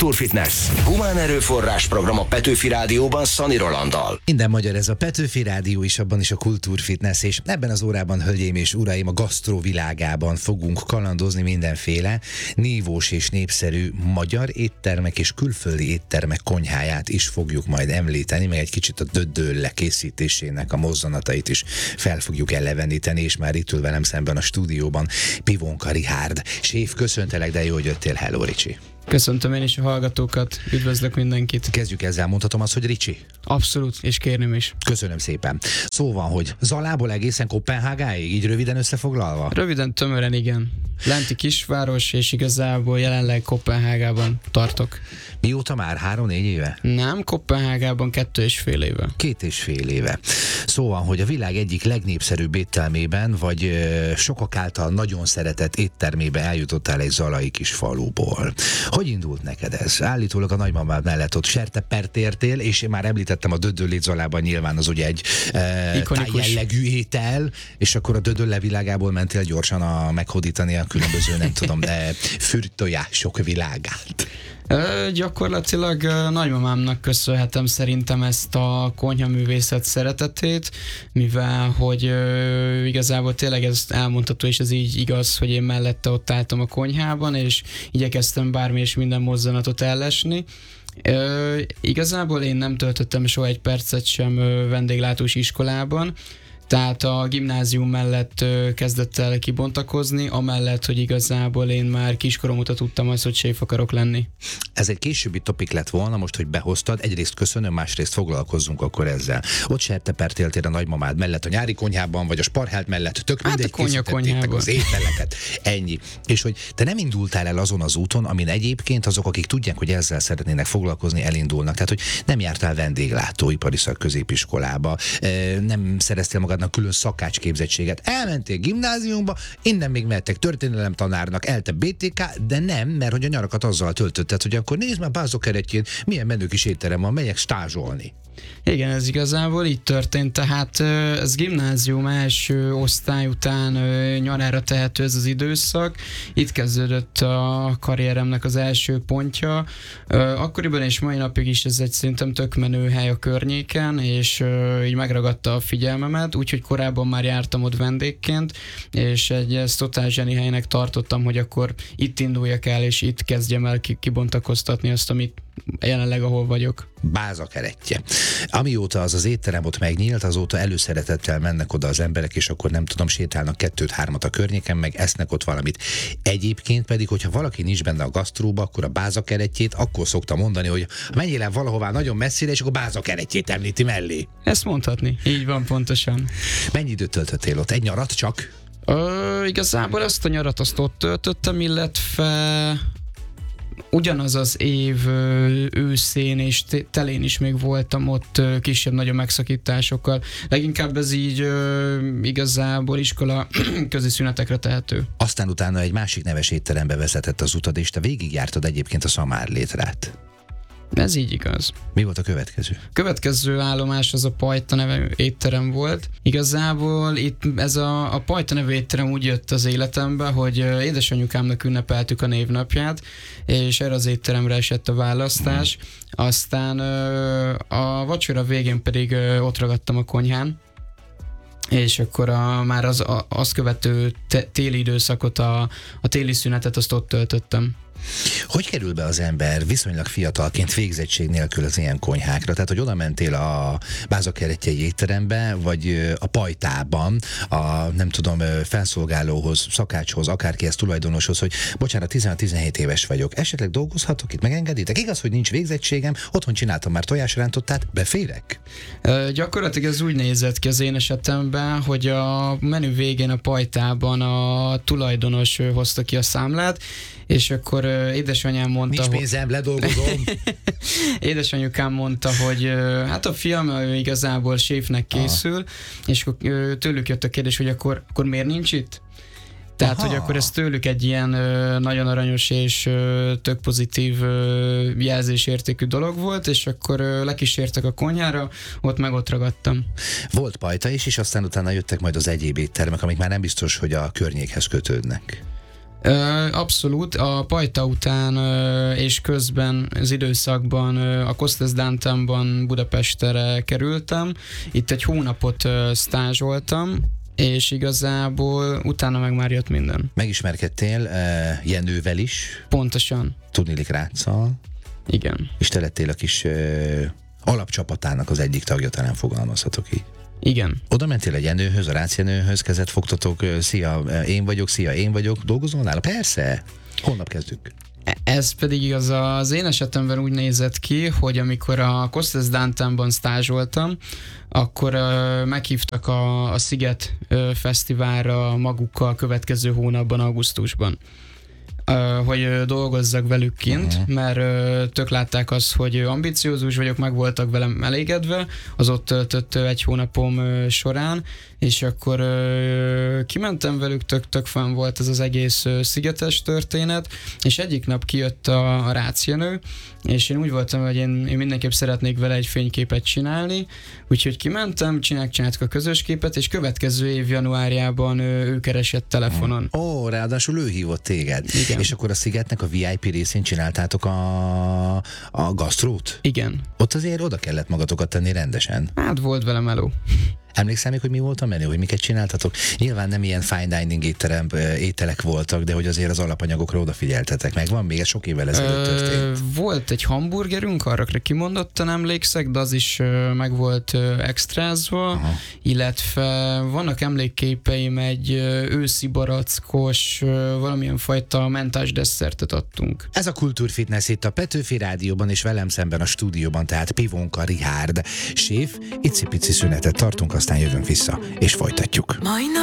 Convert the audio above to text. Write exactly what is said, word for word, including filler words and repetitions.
Kultúrfitness. Humán erőforrás program a Petőfi Rádióban Szani Rolanddal. Minden magyar, ez a Petőfi Rádió is, abban is a Kultúrfitness, és ebben az órában, hölgyeim és uraim, a gasztró világában fogunk kalandozni mindenféle nívós és népszerű magyar éttermek és külföldi éttermek konyháját is fogjuk majd említeni, meg egy kicsit a döddölle készítésének a mozzanatait is fel fogjuk eleveníteni, és már itt ül velem szemben a stúdióban Pivonka Richárd. Séf, köszöntelek, de jó, hogy jöttél. Hello, Ricsi. Köszöntöm én is a hallgatókat, üdvözlök mindenkit. Kezdjük ezzel, mondhatom azt, hogy Ricsi? Abszolút, és kérném is. Köszönöm szépen. Szóval, hogy Zalából egészen Koppenhágáig, így röviden összefoglalva? Röviden, tömören igen. Lenti kisváros, és igazából jelenleg Koppenhágában tartok. Mióta már? Három-négy éve? Nem, Koppenhágában kettő és fél éve. Két és fél éve. Szóval, hogy a világ egyik legnépszerűbb éttermében, vagy ö, sokak által nagyon szeretett éttermébe eljutottál egy zalai kis faluból. Hogy indult neked ez? Állítólag a nagymamád mellett ott sertepert értél, és én már említettem a dödöllét Zalában, nyilván az ugye egy e, tájjellegű étel, és akkor a dödölle világából mentél gyorsan a meghódítani a különböző, nem tudom, de fürtojások világát. Ö, gyakorlatilag ö, nagymamámnak köszönhetem szerintem ezt a konyhaművészet szeretetét, mivel hogy ö, igazából tényleg ez elmondható, és ez így igaz, hogy én mellette ott álltam a konyhában, és igyekeztem bármi és minden mozzanatot ellesni. Ö, igazából én nem töltöttem soha egy percet sem ö, vendéglátós iskolában, tehát a gimnázium mellett ö, kezdett el kibontakozni, amellett, hogy igazából én már kiskorom óta tudtam azt, hogy séf akarok lenni. Ez egy későbbi topik lett volna, most, hogy behoztad, egyrészt köszönöm, másrészt foglalkozzunk akkor ezzel. Ott sertepert éltél a nagymamád mellett, a nyári konyhában, vagy a Sparhelt mellett, tök hát mindegy, készítettétek az ételeket. Ennyi. És hogy te nem indultál el azon az úton, amin egyébként azok, akik tudják, hogy ezzel szeretnének foglalkozni, elindulnak. Tehát, hogy nem jártál vendéglátóipari szakközépiskolába, nem szereztél magadnak külön szakácsképzettséget. Elmentél gimnáziumba, innen még mehettek történelemtanárnak, elte bé té ká, de nem, mert hogy a nyarakat azzal töltötted, hogy akkor nézd már Bázok keretjén, milyen menő kis étterem van, megyek stázsolni. Igen, ez igazából így történt, tehát ez gimnázium első osztály után nyarára tehető ez az időszak. Itt kezdődött a karrieremnek az első pontja. Akkoriban és mai napig is ez egy szerintem tök menő hely a környéken, és így megragadta a figyelmemet, úgyhogy korábban már jártam ott vendégként, és egy ezt totál zseni helynek tartottam, hogy akkor itt induljak el, és itt kezdjem el kibontakoztatni azt, amit jelenleg ahol vagyok. Bázakeretje. Amióta az az étterem ott megnyílt, azóta előszeretettel mennek oda az emberek, és akkor nem tudom, sétálnak kettőt-hármat a környéken, meg esznek ott valamit. Egyébként pedig, hogyha valaki nincs benne a gasztróba, akkor a bázakeretjét akkor szokta mondani, hogy menjél el valahová nagyon messzire, és akkor bázakeretjét említi mellé. Ezt mondhatni. Így van, pontosan. Mennyi időt töltöttél ott? Egy nyarat csak? Ö, igazából ezt a nyarat azt ott töltöttem, illetve ugyanaz az év őszén és telén is még voltam ott kisebb-nagyobb megszakításokkal. Leginkább ez így ö, igazából iskola közi szünetekre tehető. Aztán utána egy másik neves étterembe vezetett az utad, és te végigjártad egyébként a Szamárlétrát. Ez így igaz. Mi volt a következő? Következő állomás az a Pajta nevű étterem volt. Igazából itt ez a, a Pajta nevű étterem úgy jött az életembe, hogy édesanyukámnak ünnepeltük a névnapját, és erre az étteremre esett a választás. Mm. Aztán a vacsora végén pedig ott ragadtam a konyhán, és akkor a, már az a, azt követő te, téli időszakot, a, a téli szünetet azt ott töltöttem. Hogy kerül be az ember viszonylag fiatalként végzettség nélkül az ilyen konyhákra? Tehát, hogy oda mentél a Bázakertjei étterembe, vagy a Pajtában, a nem tudom, felszolgálóhoz, szakácshoz, akárkihez, tulajdonoshoz, hogy bocsánat, tizenhat-tizenhét éves vagyok, esetleg dolgozhatok itt, megengeditek? Igaz, hogy nincs végzettségem, otthon csináltam már tojásrántottát, beférek? Ö, gyakorlatilag ez úgy nézett ki az én esetemben, hogy a menü végén a Pajtában a tulajdonos hozta ki a számlát, és akkor uh, édesanyám mondta, nincs pénzem, ledolgozom. Édesanyukám mondta, hogy uh, hát a fiam uh, igazából séfnek készül, ah. és akkor uh, tőlük jött a kérdés, hogy akkor, akkor miért nincs itt? Tehát, aha, hogy akkor ez tőlük egy ilyen ö, nagyon aranyos és ö, tök pozitív ö, jelzésértékű dolog volt, és akkor ö, lekísértek a konyhára, ott meg ott ragadtam. Volt Pajta is, és aztán utána jöttek majd az egyéb éttermek, amik már nem biztos, hogy a környékhez kötődnek. Abszolút, a pajta után és közben az időszakban a Kostas Downtownban Budapestre kerültem, itt egy hónapot stázsoltam, és igazából utána meg már jött minden. Megismerkedtél uh, Jenővel is. Pontosan. Tudniillik Ráccal. Igen. És te lettél a kis uh, alapcsapatának az egyik tagja, talán fogalmazhatok így. Igen. Oda mentél egy Jenőhöz, a Rácz Jenőhöz, kezet fogtatok, szia, én vagyok, szia, én vagyok, dolgozol nála? Persze! Holnap kezdünk. Ez pedig igaz, az én esetemben úgy nézett ki, hogy amikor a Kostas Downtownban stázsoltam, akkor uh, meghívtak a, a Sziget uh, Fesztiválra magukkal a következő hónapban, augusztusban. Uh, hogy uh, dolgozzak velük kint, uh-huh. mert uh, tök látták azt, hogy ambiciózus vagyok, meg voltak velem elégedve, az ott töltött uh, egy hónapom uh, során, és akkor uh, kimentem velük, tök-tök fán volt ez az egész uh, szigetes történet, és egyik nap kijött a, a Rácz Jenő, és én úgy voltam, hogy én, én mindenképp szeretnék vele egy fényképet csinálni, úgyhogy kimentem, csináltuk, csináltuk a közös képet, és következő év januárjában uh, ő keresett telefonon. Ó, oh, ráadásul ő hívott téged. Igen. És akkor a Szigetnek a vé i pé részén csináltátok a, a gasztrót? Igen. Ott azért oda kellett magatokat tenni rendesen. Hát volt vele meló. Emlékszel még, hogy mi volt a menü, hogy miket csináltatok? Nyilván nem ilyen fine dining étterem, ételek voltak, de hogy azért az alapanyagokra odafigyeltetek. Meg van még, ez sok évvel ezelőtt történt. Volt egy hamburgerünk, arra kimondottan emlékszek, de az is ö, meg volt ö, extrázva, aha. Illetve vannak emlékképeim, egy ö, őszi barackos, ö, valamilyen fajta mentás desszertet adtunk. Ez a Kultúrfitness itt a Petőfi Rádióban, és velem szemben a stúdióban, tehát Pivonka Richárd séf. Icipici szünetet tartunk, aztán jövünk vissza, és folytatjuk. Mai nap